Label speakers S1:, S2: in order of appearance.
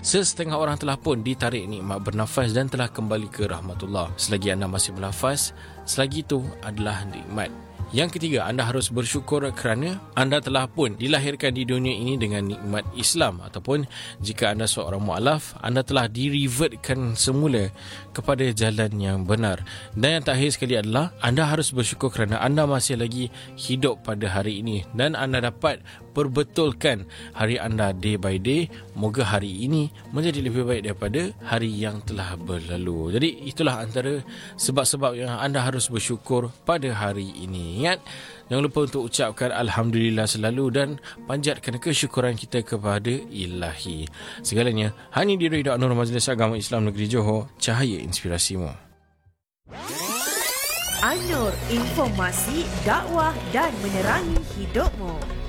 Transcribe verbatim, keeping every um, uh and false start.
S1: Sesetengah orang telah pun ditarik nikmat bernafas dan telah kembali ke rahmatullah. Selagi anda masih bernafas, selagi itu adalah nikmat. Yang ketiga, anda harus bersyukur kerana anda telah pun dilahirkan di dunia ini dengan nikmat Islam, ataupun jika anda seorang mu'alaf, anda telah direvertkan semula kepada jalan yang benar. Dan yang terakhir sekali adalah anda harus bersyukur kerana anda masih lagi hidup pada hari ini dan anda dapat perbetulkan hari anda day by day. Moga hari ini menjadi lebih baik daripada hari yang telah berlalu. Jadi itulah antara sebab-sebab yang anda harus bersyukur pada hari ini. Ingat, jangan lupa untuk ucapkan Alhamdulillah selalu dan panjatkan kesyukuran kita kepada Ilahi. Segalanya hanya di Radio An-Nur Majlis Agama Islam Negeri Johor, cahaya inspirasimu.
S2: An-Nur, informasi, dakwah dan menerangi hidupmu.